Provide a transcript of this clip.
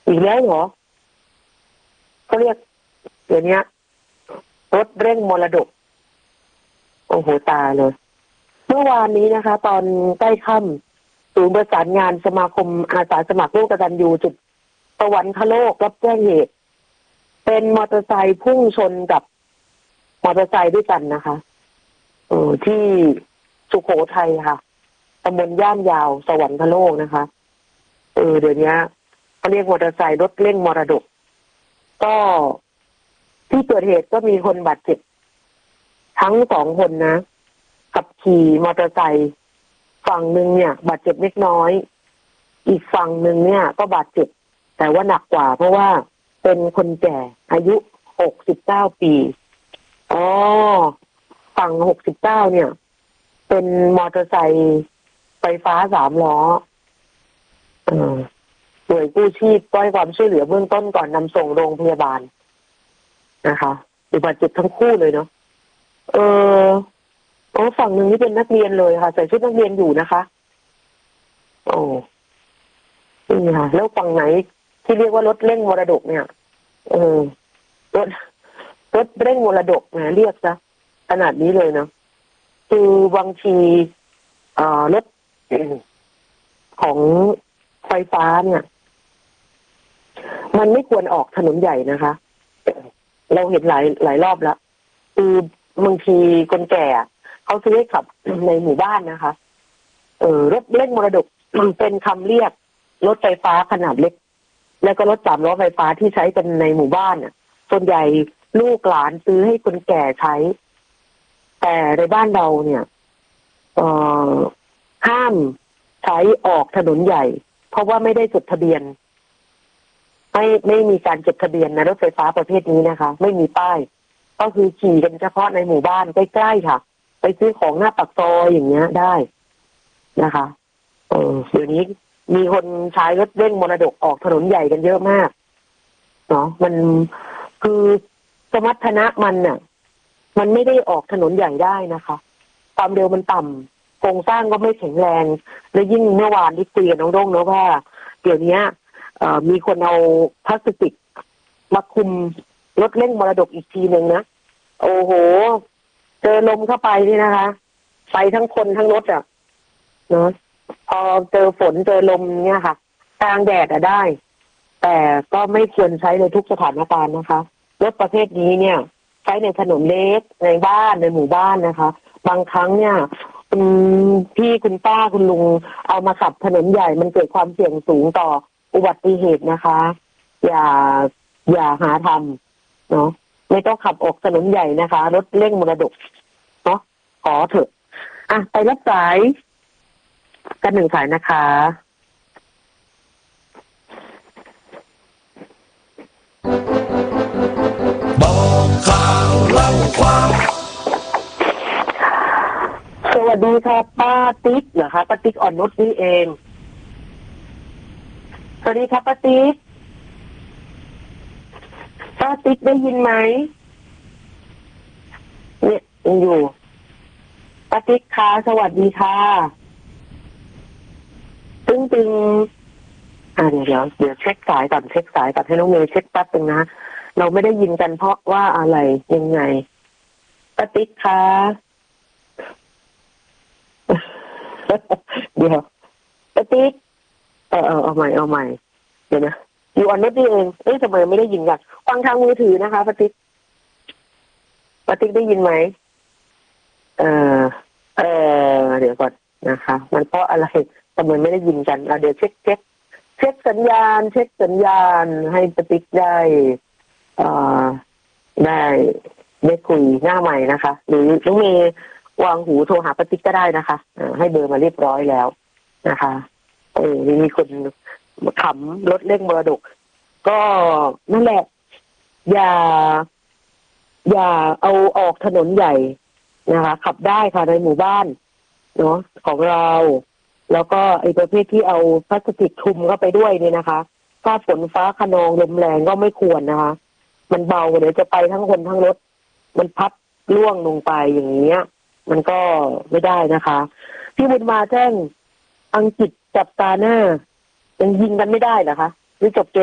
อีกแล้วเหรอเขาเรียกเดี๋ยวนี้รถเร่งมรดกโอ้โหตายเลยเมื่อวานนี้นะคะตอนใกล้ค่ำศูนย์ประสานงานสมาคมอาสาสมัครร่วมกตัญญูจุดสวรรคโลกรับแจ้งเหตุเป็นมอเตอร์ไซค์พุ่งชนกับมอเตอร์ไซค์ด้วยกันนะคะที่สุโขทัยค่ะตำบลย่านยาวสวรรคโลกนะคะเดี๋ยวนี้เขาเรียกมอเตอร์ไซค์รถเร่งมรดกก็ที่เกิดเหตุก็มีคนบาดเจ็บทั้งสองคนนะขับขี่มอเตอร์ไซค์ฝั่งหนึ่งเนี่ยบาดเจ็บเล็กน้อยอีกฝั่งหนึ่งเนี่ยก็บาดเจ็บแต่ว่าหนักกว่าเพราะว่าเป็นคนแก่อายุ69 ปีฝั่ง69เนี่ยเป็นมอเตอร์ไซค์ไฟฟ้า3 ล้อหน่วยกู้ชีพก็ให้ความช่วยเหลือเบื้องต้นก่อนนำส่งโรงพยาบาลนะคะบาดเจ็บทั้งคู่เลยเนาะฝั่งหนึ่งนี่เป็นนักเรียนเลยค่ะใส่ชุดนักเรียนอยู่นะคะนี่ค่ะแล้วฝั่งไหนที่เรียกว่ารถเร่งมรดกเนี่ยรถเร่งมรดกนะเรียกซะขนาดนี้เลยเนาะคือบางทีรถของไฟฟ้าเนี่ยมันไม่ควรออกถนนใหญ่นะคะเราเห็นหลายรอบแล้วคือบางทีคนแก่เขาจะเรียกขับในหมู่บ้านนะคะรถเร่งมรดกมันเป็นคำเรียกรถไฟฟ้าขนาดเล็กแล้วก็รถ3 ล้อไฟฟ้าที่ใช้กันในหมู่บ้านส่วนใหญ่ลูกหลานซื้อให้คนแก่ใช้แต่ในบ้านเราเนี่ยห้ามใช้ออกถนนใหญ่เพราะว่าไม่ได้จดทะเบียนไม่มีการจดทะเบียนนะรถไฟฟ้าประเภทนี้นะคะไม่มีป้ายก็คือขี่กันเฉพาะในหมู่บ้านใกล้ๆค่ะไปซื้อของหน้าปากซอยอย่างเงี้ยได้นะคะเดี๋ยวนี้มีคนใช้รถเร่งมรดกออกถนนใหญ่กันเยอะมากเนาะมันคือสมรรถนะมันไม่ได้ออกถนนใหญ่ได้นะคะความเร็วมันต่ำโครงสร้างก็ไม่แข็งแรงและยิ่งเมื่อวานที่คุยกับน้องด้งเนาะว่าเดี๋ยวนี้มีคนเอาพลาสติกมาคุมรถเร่งมรดกอีกทีหนึ่งนะโอ้โหเจอลมเข้าไปนี่นะคะไปทั้งคนทั้งรถเนาะพอเจอฝนเจอลมเนี่ยค่ะกลางแดดได้แต่ก็ไม่ควรใช้ในทุกสถานการณ์นะคะรถประเภทนี้เนี่ยใช้ในถนนเล็กในบ้านในหมู่บ้านนะคะบางครั้งเนี่ยพี่คุณป้าคุณลุงเอามาขับถนนใหญ่มันเกิดความเสี่ยงสูงต่ออุบัติเหตุนะคะอย่าหาทำเนาะไม่ต้องขับออกถนนใหญ่นะคะรถเร่งมรดกเนาะขอเถอะไปรับสายกัน1 สายนะคะบอกข่าวเล่าความสวัสดีค่ะป้าติ๊กเหรอคะป้าติ๊กอ่อนนุชนี่เองสวัสดีครับป้าติ๊กได้ยินไหมเนี่ยยังอยู่ป้าติ๊กค่ะสวัสดีค่ะตึงเดี๋ยวเช็คสายก่อนให้น้องเมย์เช็คแป๊บนึงนะเราไม่ได้ยินกันเพราะว่าอะไรยังไงป้าติ๊กค่ะเดี๋ยวป้าติ๊กเอาใหม่เดี๋ยวนะอยู่อันนี้เองทำไมไม่ได้ยินกันฟังทางมือถือนะคะป้าติ๊กได้ยินไหมเดี๋ยวก่อนนะคะมันเพราะอะไรทำไมไม่ได้ยินกันเดี๋ยวเช็คสัญญาณให้ป้าติ๊กได้คุยหน้าใหม่นะคะหรือน้องเมย์วางหูโทรหาป้าติ๊กก็ได้นะคะให้เบอร์มาเรียบร้อยแล้วนะคะมีคนขำรถเร่งมรดกก็นั่นแหละอย่าเอาออกถนนใหญ่นะคะขับได้ค่ะในหมู่บ้านเนาะของเราแล้วก็ไอ้ประเภทที่เอาพลาสติกคลุมเข้าไปด้วยเนี่ยนะคะถ้าฝนฟ้าคะนองลมแรงก็ไม่ควรนะคะมันเบาเดี๋ยวจะไปทั้งคนทั้งรถมันพัดล่วงลงไปอย่างเงี้ยมันก็ไม่ได้นะคะพี่บุญมาแจ้งอังกฤษจับตาหน้ายังยิงกันไม่ได้เหรอคะหรือจบเกม